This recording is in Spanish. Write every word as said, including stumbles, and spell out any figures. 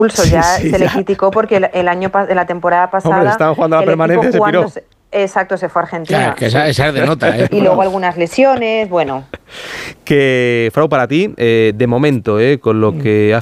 Pulso, ya Sí, sí, se le ya. criticó porque el, el año pa- de la temporada pasada Hombre, estaban jugando la el equipo permanencia, se piró. jugándose- exacto, se fue a Argentina. Claro, que esa, esa es de nota, ¿eh? Y luego algunas lesiones, bueno. Que, Frau, para ti, eh, de momento, eh, con lo que ha